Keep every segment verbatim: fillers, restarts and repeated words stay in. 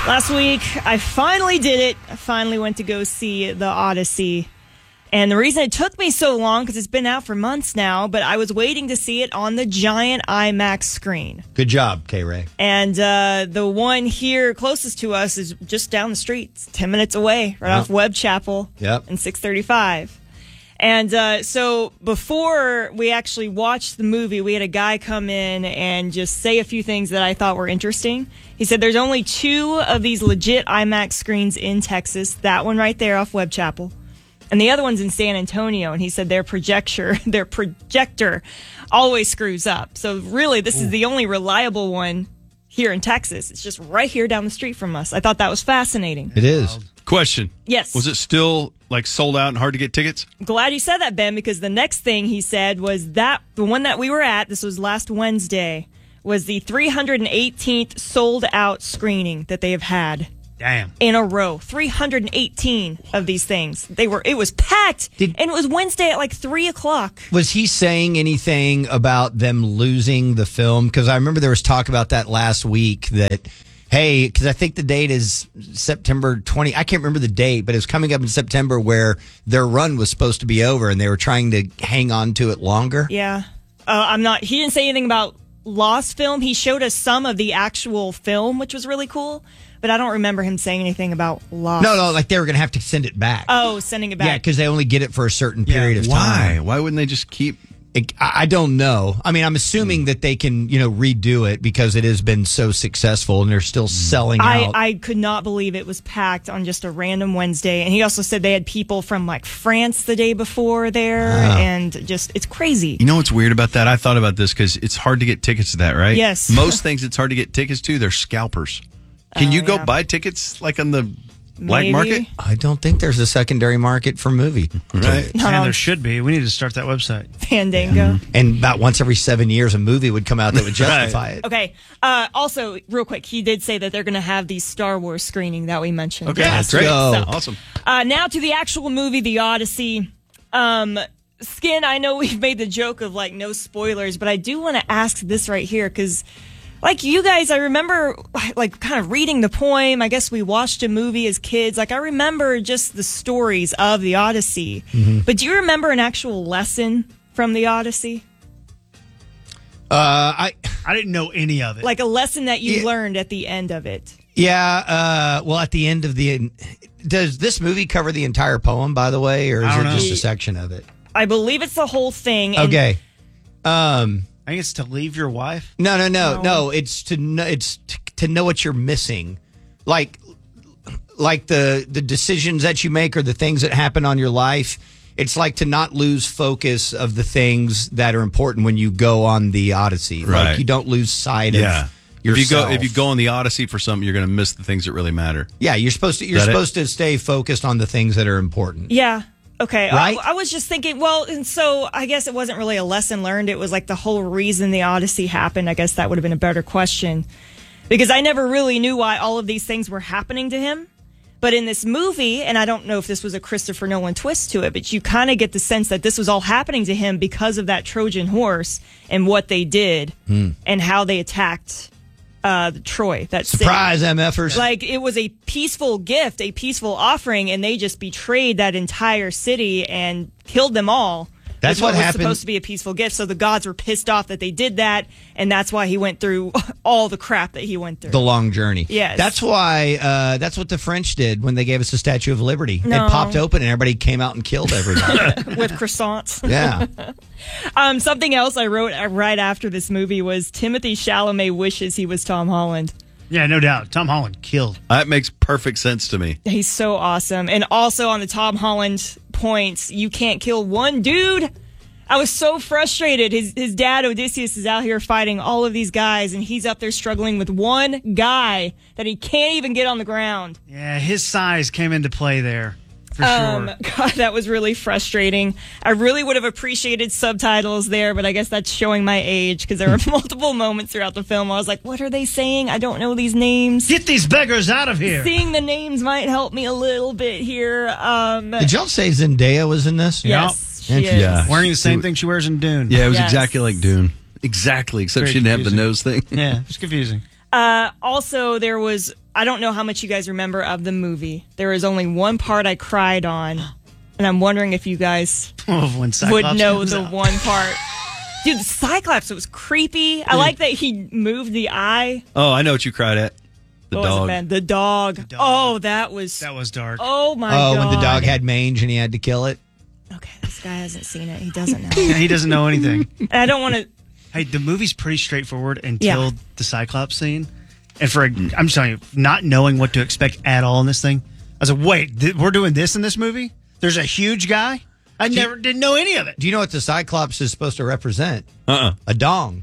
Last week, I finally did it. I finally went to go see The Odyssey. And the reason it took me so long, because it's been out for months now, but I was waiting to see it on the giant IMAX screen. Good job, K-Ray. And uh, the one here closest to us is just down the street. It's ten minutes away, right Yep. off Webb Chapel Yep. and six thirty-five. And uh, so before we actually watched the movie, we had a guy come in and just say a few things that I thought were interesting. He said there's only two of these legit IMAX screens in Texas. That one right there off Webb Chapel. And the other one's in San Antonio. And he said their projector, their projector always screws up. So really, this Ooh. is the only reliable one here in Texas. It's just right here down the street from us. I thought that was fascinating. It is. Question. Yes. Was it still like sold out and hard to get tickets? Glad you said that, Ben, because the next thing he said was that the one that we were at, this was last Wednesday, was the three hundred eighteenth sold out screening that they have had. Damn. In a row. three hundred eighteen of these things. They were, it was packed. Did, and it was Wednesday at like three o'clock. Was he saying anything about them losing the film? Because I remember there was talk about that last week that, hey, because I think the date is September twentieth. I can't remember the date, but it was coming up in September where their run was supposed to be over and they were trying to hang on to it longer. Yeah. Uh, I'm not, he didn't say anything about lost film. He showed us some of the actual film, which was really cool. But I don't remember him saying anything about lost. No, no, like they were going to have to send it back. Oh, sending it back. Yeah, because they only get it for a certain period yeah, of why? time. Why? Why wouldn't they just keep... It, I don't know. I mean, I'm assuming mm. that they can, you know, redo it because it has been so successful and they're still selling I, out. I could not believe it was packed on just a random Wednesday. And he also said they had people from like France the day before there. Wow. And just, it's crazy. You know what's weird about that? I thought about this because it's hard to get tickets to that, right? Yes. Most things it's hard to get tickets to, they're scalpers. Can Oh, you go yeah. buy tickets like on the black Maybe. market? I don't think there's a secondary market for movie. Right. No, Man, no. there should be. We need to start that website. Fandango. And about once every seven years, a movie would come out that would justify it. Okay. Uh, also, real quick, he did say that they're going to have the Star Wars screening that we mentioned. Okay, Yes, great. go. So, Awesome. Uh, now to the actual movie, The Odyssey. Um, Skin, I know we've made the joke of like no spoilers, but I do want to ask this right here because, like you guys, I remember like kind of reading the poem. I guess we watched a movie as kids. Like I remember just the stories of The Odyssey. Mm-hmm. But do you remember an actual lesson from The Odyssey? Uh, I I didn't know any of it. Like a lesson that you Yeah. learned at the end of it? yeah. Uh, well, at the end of the, does this movie cover the entire poem? By the way, or is I it don't know. just a section of it? I believe it's the whole thing. And Okay. Um. I think it's to leave your wife. No, no, no, No. no. It's to know. It's to, to know what you're missing, like, like the the decisions that you make or the things that happen on your life. It's like to not lose focus of the things that are important when you go on the Odyssey. Right. Like you don't lose sight Yeah. of If you yourself. go if you go on the Odyssey for something, you're going to miss the things that really matter. yeah, you're supposed to. You're That it? supposed to stay focused on the things that are important. Yeah. Okay. Right? I, I was just thinking, well, and so I guess it wasn't really a lesson learned. It was like the whole reason the Odyssey happened. I guess that would have been a better question because I never really knew why all of these things were happening to him. But in this movie, and I don't know if this was a Christopher Nolan twist to it, but you kind of get the sense that this was all happening to him because of that Trojan horse and what they did Hmm. and how they attacked uh, Troy. That city. Surprise, M Fers. Like it was a peaceful gift, a peaceful offering, and they just betrayed that entire city and killed them all. That's with what was happened- supposed to be a peaceful gift. So the gods were pissed off that they did that, and that's why he went through all the crap that he went through. The long journey. Yes. That's why, uh, that's what the French did when they gave us the Statue of Liberty. No. It popped open and everybody came out and killed everybody. With croissants. Yeah. Um, something else I wrote right after this movie was Timothy Chalamet wishes he was Tom Holland. Yeah, no doubt. Tom Holland killed. That makes perfect sense to me. He's so awesome. And also on the Tom Holland points, you can't kill one dude. I was so frustrated. His his dad, Odysseus, is out here fighting all of these guys, and he's up there struggling with one guy that he can't even get on the ground. Yeah, his size came into play there. For Um, sure. God, that was really frustrating. I really would have appreciated subtitles there, but I guess that's showing my age because there were multiple moments throughout the film. I was like, what are they saying? I don't know these names. Get these beggars out of here. Seeing the names might help me a little bit here. Um, Did y'all say Zendaya was in this? yes, she Interesting. is. Yeah. Wearing the same thing she wears in Dune. Yeah, it was Yes. exactly like Dune. Exactly, except Very she didn't have the confusing. nose thing. Yeah, it's confusing. Uh, also, there was, I don't know how much you guys remember of the movie. There was only one part I cried on, and I'm wondering if you guys Oh, when would Cyclops know comes the out. one part. Dude, the Cyclops, it was creepy. I like that he moved the eye. Oh, I know what you cried at. The What was it, dog. man? The dog. dog. Oh, that was. That was dark. Oh my Oh, god. when the dog had mange and he had to kill it. Okay, this guy hasn't seen it. He doesn't know. Yeah, he doesn't know anything. And I don't want to. Hey, the movie's pretty straightforward until Yeah. the Cyclops scene. And for, a, I'm just telling you, not knowing what to expect at all in this thing, I was like, wait, th- we're doing this in this movie? There's a huge guy? I you- never didn't know any of it. Do you know what the Cyclops is supposed to represent? Uh-uh. A dong.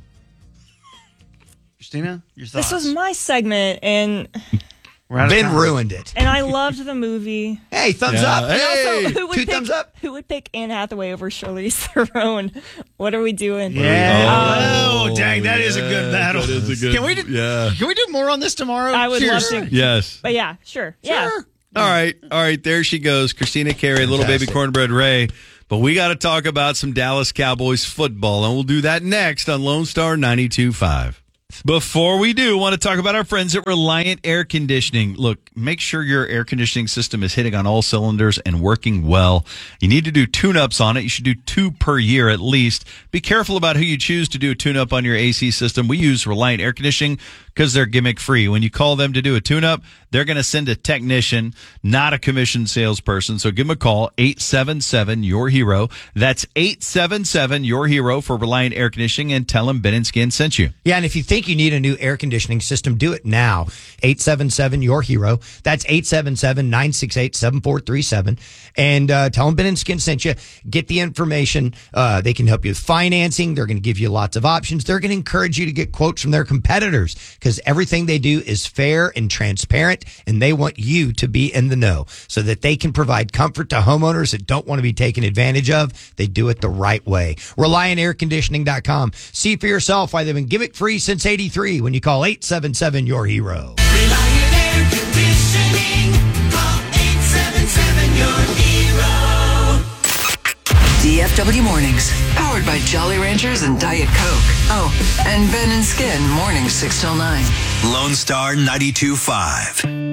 Christina, your thoughts? This was my segment, and We're out of Ben time. ruined it. and I loved the movie. Hey, thumbs Yeah. up. Hey. Also, who would Two pick, thumbs up. Who would pick Anne Hathaway over Charlize Theron? What are we doing? Yeah. Oh, dang, that is a good battle. That is a good. Can we do, Yeah. Can we do more on this tomorrow? I would love Seriously. to. Yes. But yeah, sure. Yeah. All right. All right. There she goes. Christina Carey, little baby Fantastic. cornbread Ray. But we got to talk about some Dallas Cowboys football, and we'll do that next on Lone Star ninety-two point five. Before we do, want to talk about our friends at Reliant Air Conditioning. Look, make sure your air conditioning system is hitting on all cylinders and working well. You need to do tune-ups on it. You should do two per year at least. Be careful about who you choose to do a tune-up on your A C system. We use Reliant Air Conditioning because they're gimmick-free. When you call them to do a tune-up, they're going to send a technician, not a commissioned salesperson. So give them a call, eight seven seven, your hero. That's eight seven seven, your hero for Reliant Air Conditioning, and tell them Ben and Skin sent you. Yeah, and if you think you need a new air conditioning system, do it now. eight seven seven, your hero. That's eight seven seven, nine six eight, seven four three seven. And uh, tell them Ben and Skin sent you. Get the information. Uh, they can help you with financing. They're going to give you lots of options. They're going to encourage you to get quotes from their competitors because everything they do is fair and transparent, and they want you to be in the know so that they can provide comfort to homeowners that don't want to be taken advantage of. They do it the right way. Reliant Air Conditioning dot com. See for yourself why they've been gimmick free since eighty-three when you call eight seven seven, your hero. Reliant Air Conditioning. Call eight seven seven, your hero. D F W Mornings, powered by Jolly Ranchers and Diet Coke. Oh, and Ben and Skin, mornings six till nine. Lone Star ninety-two point five.